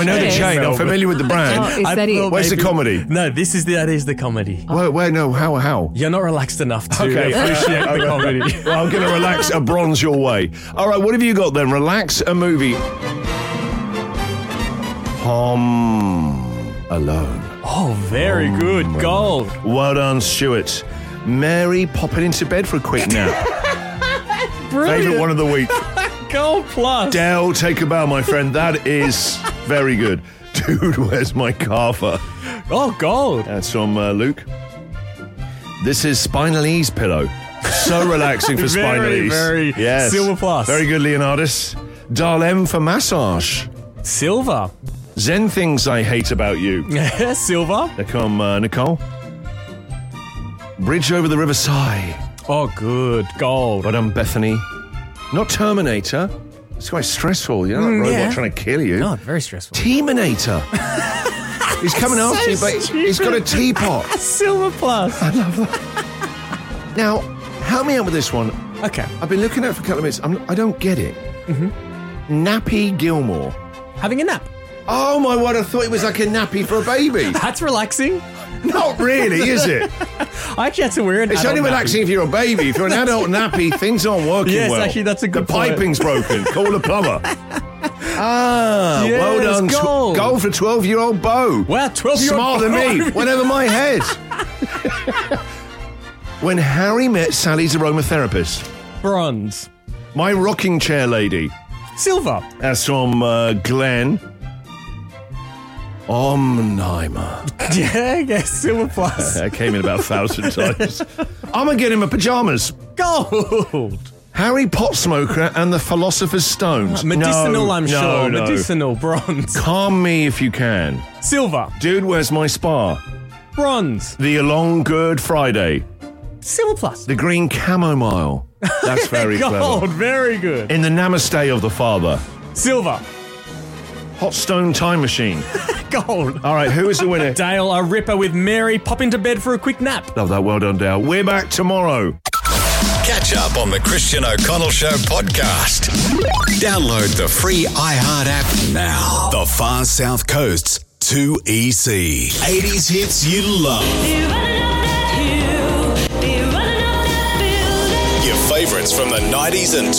I know the chain. I'm familiar with the brand. Oh, is that it? Where's the comedy? No, that is the comedy. Wait, no, how? You're not relaxed enough to Okay. appreciate the comedy. Well, I'm going to relax a bronze your way. All right, what have you got then? Relax a movie. Home Alone. Oh, very good. Gold. Well done, Stuart. Mary popping into bed for a quick nap. Favourite one of the week. Gold plus. Dale, take a bow, my friend. That is very good. Dude, where's my carver? Oh, gold. That's from Luke. This is Spinal Ease pillow. So relaxing for Spinal Very, Ease. very silver plus. Very good, Leonardus. Dial M for massage. Silver. Zen things I hate about you. Silver. There come Nicole. Bridge over the River Sigh. Oh, good. Gold. Well done, Bethany. Not Terminator. It's quite stressful, you know, that robot yeah. trying to kill you. No, very stressful. Teaminator. He's coming after you, but he's got a teapot. Silver plus. Now, help me out with this one. Okay. I've been looking at it for a couple of minutes. I don't get it. Mm-hmm. Nappy Gilmore. Having a nap. Oh my word, I thought it was like a nappy for a baby. That's relaxing. Not really, is it? I actually had to wear an It's only adult relaxing if you're a baby. If you're an adult nappy, things aren't working Yes, well. actually, that's a good The point. piping's broken. Call a plumber. Yes, Well done. gold. Gold for 12-year-old Bo. Wow, 12-year-old Smarter than me. Went over my head. When Harry met Sally's aromatherapist. Bronze. My rocking chair lady. Silver. That's from Glenn. Omnimer. Yeah, silver plus. That came in about 1,000 times. I'm going to get him a pyjamas. Gold. Harry Potsmoker and the Philosopher's Stones. Medicinal, No, I'm no, sure. no. Medicinal. Bronze. Calm me if you can. Silver. Dude, where's my spa? Bronze. The Along Good Friday. Silver plus. The Green Chamomile. That's very Gold. clever. Very good. In the Namaste of the Father. Silver. Hot Stone Time Machine. Gold. All right, who is the winner? Dale, a ripper with Mary. Pop into bed for a quick nap. Love that. Well done, Dale. We're back tomorrow. Catch up on the Christian O'Connell Show podcast. Download the free iHeart app now. The Far South Coast's 2EC. 80s hits you love. Your favourites from the 90s and